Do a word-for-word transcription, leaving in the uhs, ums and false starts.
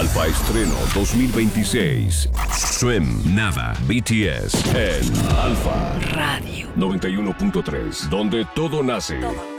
Alfa Estreno dos mil veintiséis. Swim, Nada, B T S en Alfa Radio noventa y uno punto tres, donde todo nace. Todo.